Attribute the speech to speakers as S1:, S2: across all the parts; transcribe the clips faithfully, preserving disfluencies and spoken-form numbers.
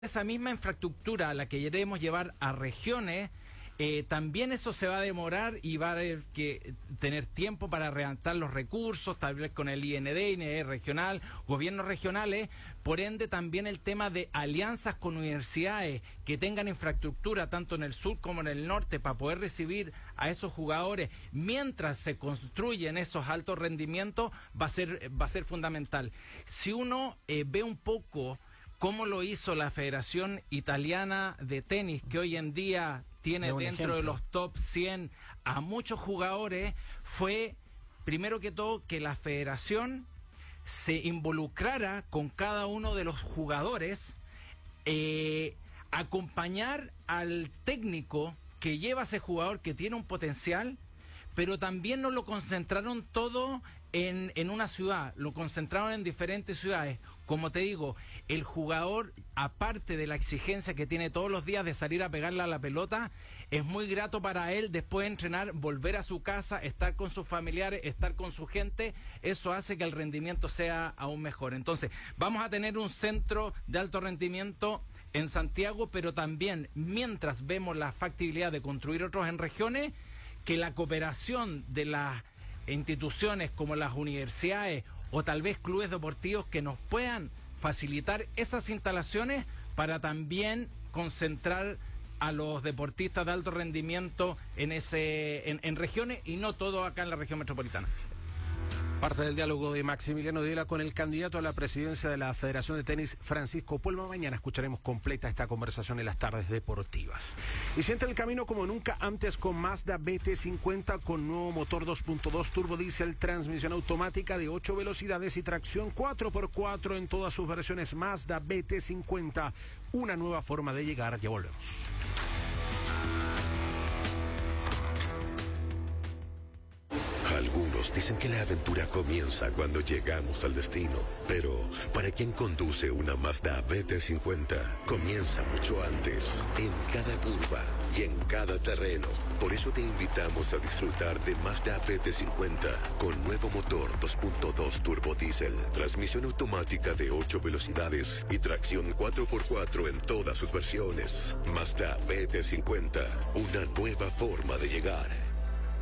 S1: esa misma infraestructura a la que queremos llevar a regiones, eh, también eso se va a demorar y va a haber que tener tiempo para redactar los recursos, tal vez con el I N D, I N D regional, gobiernos regionales. Por ende, también el tema de alianzas con universidades que tengan infraestructura tanto en el sur como en el norte para poder recibir a esos jugadores mientras se construyen esos altos rendimientos va a ser, va a ser fundamental. Si uno eh, ve un poco cómo lo hizo la Federación Italiana de Tenis, que hoy en día tiene dentro ejemplo. de los top cien a muchos jugadores, fue, primero que todo, que la federación se involucrara con cada uno de los jugadores, eh, acompañar al técnico que lleva a ese jugador que tiene un potencial, pero también no lo concentraron todo en, en una ciudad, lo concentraron en diferentes ciudades. Como te digo, el jugador, aparte de la exigencia que tiene todos los días de salir a pegarle a la pelota, es muy grato para él después de entrenar, volver a su casa, estar con sus familiares, estar con su gente. Eso hace que el rendimiento sea aún mejor. Entonces, vamos a tener un centro de alto rendimiento en Santiago, pero también, mientras vemos la factibilidad de construir otros en regiones, que la cooperación de las instituciones como las universidades o tal vez clubes deportivos que nos puedan facilitar esas instalaciones para también concentrar a los deportistas de alto rendimiento en ese en, en regiones y no todo acá en la región metropolitana.
S2: Parte del diálogo de Maximiliano Diela con el candidato a la presidencia de la Federación de Tenis, Francisco Puelma. Mañana escucharemos completa esta conversación en las tardes deportivas. Y siente el camino como nunca antes con Mazda B T cincuenta con nuevo motor dos punto dos turbo diésel, transmisión automática de ocho velocidades y tracción cuatro por cuatro en todas sus versiones. Mazda B T cincuenta, una nueva forma de llegar. Ya volvemos.
S3: Algunos dicen que la aventura comienza cuando llegamos al destino, pero para quien conduce una Mazda B T cincuenta, comienza mucho antes, en cada curva y en cada terreno. Por eso te invitamos a disfrutar de Mazda B T cincuenta con nuevo motor dos punto dos turbo diésel, transmisión automática de ocho velocidades y tracción cuatro por cuatro en todas sus versiones. Mazda B T cincuenta, una nueva forma de llegar.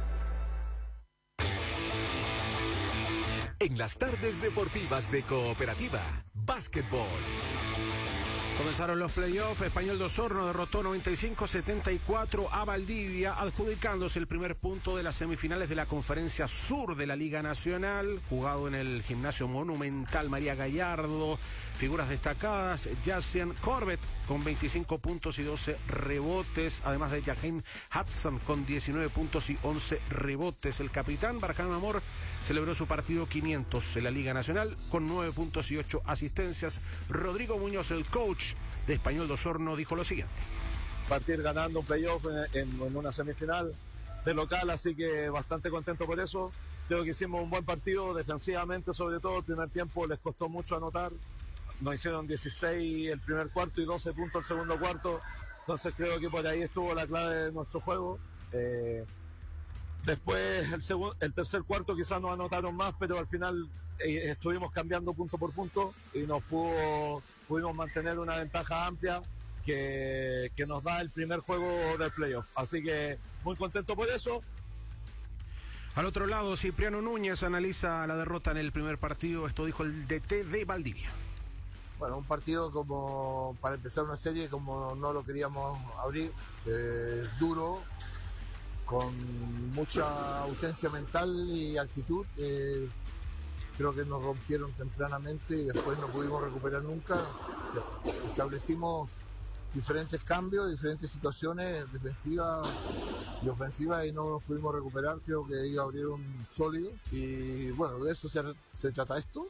S4: En las tardes deportivas de Cooperativa, básquetbol.
S2: Comenzaron los playoffs. Español de Osorno derrotó noventa y cinco a setenta y cuatro a Valdivia, adjudicándose el primer punto de las semifinales de la Conferencia Sur de la Liga Nacional, jugado en el Gimnasio Monumental María Gallardo. Figuras destacadas: Jacian Corbett con veinticinco puntos y doce rebotes, además de Jaheim Hudson con diecinueve puntos y once rebotes. El capitán Barjan Amor celebró su partido quinientos en la Liga Nacional con nueve puntos y ocho asistencias. Rodrigo Muñoz, el coach de Español de Osorno, dijo lo siguiente:
S5: partir ganando un playoff en, en, en una semifinal de local, así que bastante contento por eso. Creo que hicimos un buen partido defensivamente, sobre todo el primer tiempo les costó mucho anotar, nos hicieron dieciséis el primer cuarto y doce puntos el segundo cuarto, entonces creo que por ahí estuvo la clave de nuestro juego. Eh, después el, segundo, el tercer cuarto quizás nos anotaron más, pero al final eh, estuvimos cambiando punto por punto y nos pudo pudimos mantener una ventaja amplia que, que nos da el primer juego del playoff. Así que muy contento por eso.
S2: Al otro lado, Cipriano Núñez analiza la derrota en el primer partido. Esto dijo el D T de Valdivia.
S6: Bueno, un partido como para empezar una serie como no lo queríamos abrir, eh, duro, con mucha ausencia mental y actitud. Eh, Creo que nos rompieron tempranamente y después no pudimos recuperar nunca. Establecimos diferentes cambios, diferentes situaciones defensivas y ofensivas y no nos pudimos recuperar. Creo que ellos abrieron sólido y bueno, de eso se, se trata esto.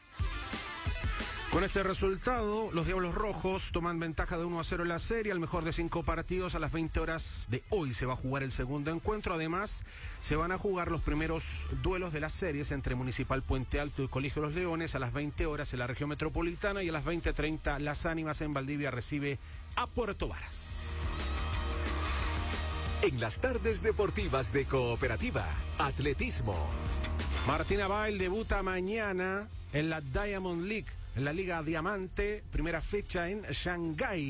S2: Con este resultado, los Diablos Rojos toman ventaja de uno a cero en la serie. Al mejor de cinco partidos, a las veinte horas de hoy se va a jugar el segundo encuentro. Además, se van a jugar los primeros duelos de las series entre Municipal Puente Alto y Colegio Los Leones a las veinte horas en la región metropolitana, y a las veinte treinta Las Ánimas en Valdivia recibe a Puerto Varas.
S4: En las tardes deportivas de Cooperativa, atletismo.
S2: Martina Bail debuta mañana en la Diamond League en la Liga Diamante, primera fecha en Shanghái.